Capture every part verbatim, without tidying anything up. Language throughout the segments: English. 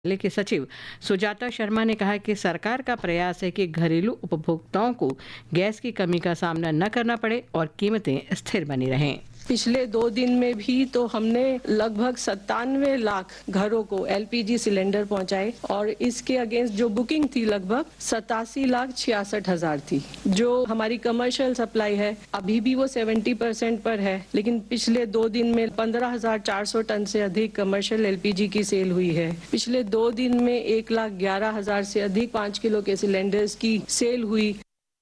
मंत्रालय की सचिव सुजाता शर्मा ने कहा कि सरकार का प्रयास है कि घरेलू उपभोक्ताओं को गैस की कमी का सामना न करना पड़े और कीमतें स्थिर बनी रहें। पिछले दो दिन में भी तो हमने लगभग सत्तानवे लाख घरों को एलपीजी सिलेंडर पहुंचाए और इसके अगेंस्ट जो बुकिंग थी लगभग सतासी लाख छियासठ हजार थी। जो हमारी कमर्शियल सप्लाई है अभी भी वो सत्तर परसेंट पर है, लेकिन पिछले दो दिन में पंद्रह हजार चार सौ टन से अधिक कमर्शियल एलपीजी की सेल हुई है। पिछले दो दिन में एक लाख ग्यारह हजार से अधिक पाँच किलो के सिलेंडर्स की सेल हुई।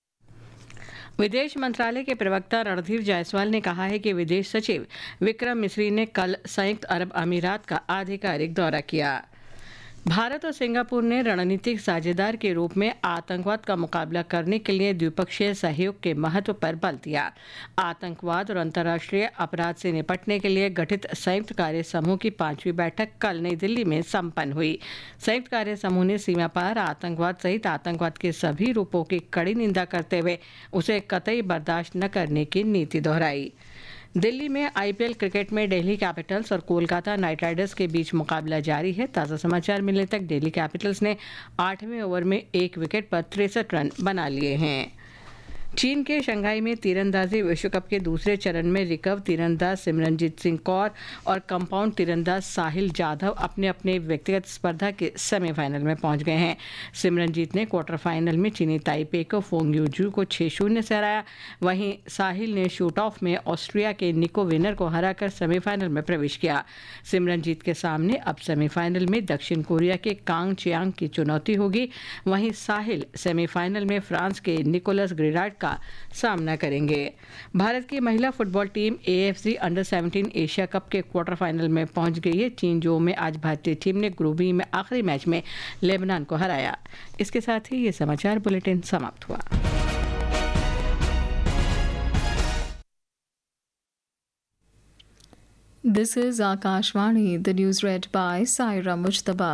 विदेश मंत्रालय के प्रवक्ता रणधीर जायसवाल ने कहा है कि विदेश सचिव विक्रम मिस्री ने कल संयुक्त अरब अमीरात का आधिकारिक दौरा किया। भारत और सिंगापुर ने रणनीतिक साझेदार के रूप में आतंकवाद का मुकाबला करने के लिए द्विपक्षीय सहयोग के महत्व पर बल दिया। आतंकवाद और अंतर्राष्ट्रीय अपराध से निपटने के लिए गठित संयुक्त कार्य समूह की पांचवी बैठक कल नई दिल्ली में संपन्न हुई। संयुक्त कार्य समूह ने सीमा पार आतंकवाद सहित आतंकवाद के सभी रूपों की कड़ी निंदा करते हुए उसे कतई बर्दाश्त न करने की नीति दोहराई। दिल्ली में आईपीएल क्रिकेट में दिल्ली कैपिटल्स और कोलकाता नाइट राइडर्स के बीच मुकाबला जारी है। ताज़ा समाचार मिलने तक दिल्ली कैपिटल्स ने आठवें ओवर में एक विकेट पर तिरसठ रन बना लिए हैं। चीन के शंघाई में तीरंदाजी विश्व कप के दूसरे चरण में रिकर्व तीरंदाज सिमरनजीत सिंह कौर और कंपाउंड तीरंदाज साहिल जाधव अपने अपने व्यक्तिगत स्पर्धा के सेमीफाइनल में पहुंच गए हैं। सिमरनजीत ने क्वार्टर फाइनल में चीनी ताइपे को फोंग यूजू को छह शून्य से हराया। वहीं साहिल ने शूट ऑफ में ऑस्ट्रिया के निको विनर को हराकर सेमीफाइनल में प्रवेश किया। सिमरनजीत के सामने अब सेमीफाइनल में दक्षिण कोरिया के कांग चियांग की चुनौती होगी। वहीं साहिल सेमीफाइनल में फ्रांस के निकोलस ग्रेरार्ड का सामना करेंगे। भारत की महिला फुटबॉल टीम एएफसी अंडर सत्रह एशिया कप के क्वार्टर फाइनल में पहुंच गई है। चीनजो में आज भारतीय टीम ने ग्रुप बी में आखिरी मैच में लेबनान को हराया। इसके साथ ही ये समाचार बुलेटिन समाप्त हुआ। This is Akashvani, the news read by Saira Mujtaba.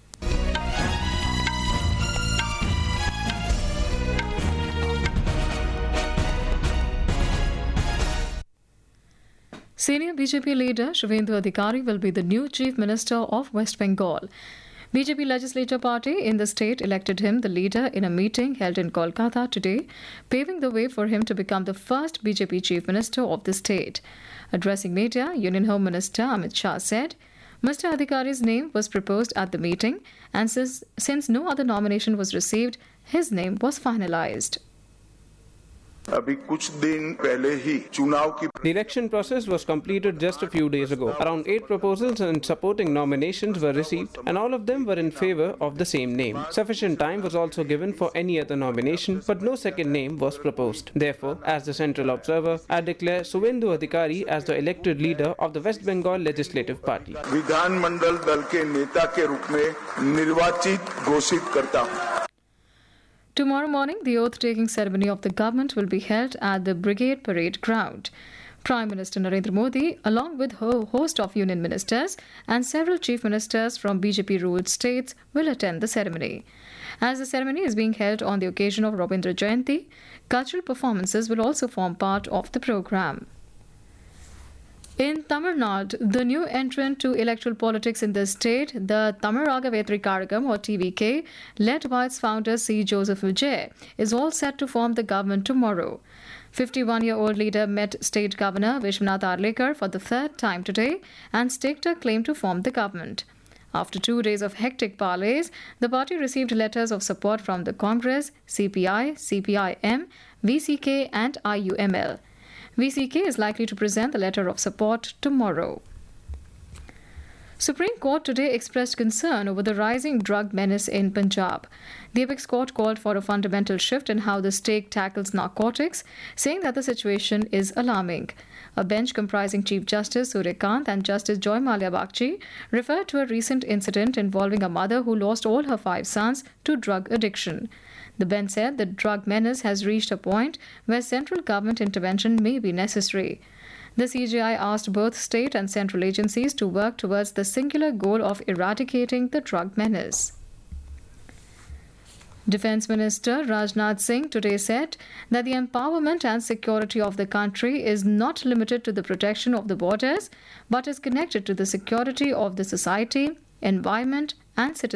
Senior B J P leader Shubhendu Adhikari will be the new Chief Minister of West Bengal. B J P Legislature Party in the state elected him the leader in a meeting held in Kolkata today, paving the way for him to become the first B J P Chief Minister of the state. Addressing media, Union Home Minister Amit Shah said, Mister Adhikari's name was proposed at the meeting and since, since no other nomination was received, his name was finalized. अभी कुछ दिन पहले ही चुनाव की The election process was completed just a few days ago. Around eight proposals and supporting nominations were received and all of them were in favor of the same name. Sufficient time was also given for any other nomination but no second name was proposed. Therefore, as the central observer, I declare Shubhendu Adhikari as the elected leader of the West Bengal Legislative Party. विधानमंडल दल के नेता के रूप में निर्वाचित घोषित करता हूं। Tomorrow morning, the oath-taking ceremony of the government will be held at the Brigade Parade Ground. Prime Minister Narendra Modi, along with a host of union ministers and several chief ministers from B J P-ruled states, will attend the ceremony. As the ceremony is being held on the occasion of Rabindra Jayanti, cultural performances will also form part of the program. In Tamil Nadu, the new entrant to electoral politics in the state, the Tamil Raga Vetri Karagam or T V K, led by its founder C. Joseph Vijay, is all set to form the government tomorrow. fifty-one-year-old leader met State Governor Vishwanath Arlekar for the third time today and staked a claim to form the government. After two days of hectic parleys, the party received letters of support from the Congress, C P I, C P I M, V C K and I U M L. V C K is likely to present the letter of support tomorrow. Supreme Court today expressed concern over the rising drug menace in Punjab. The apex court called for a fundamental shift in how the state tackles narcotics, saying that the situation is alarming. A bench comprising Chief Justice Suryakant and Justice Joy Malia Bagchi referred to a recent incident involving a mother who lost all her five sons to drug addiction. The bench said the drug menace has reached a point where central government intervention may be necessary. The C J I asked both state and central agencies to work towards the singular goal of eradicating the drug menace. Defence Minister Rajnath Singh today said that the empowerment and security of the country is not limited to the protection of the borders, but is connected to the security of the society, environment and citizens.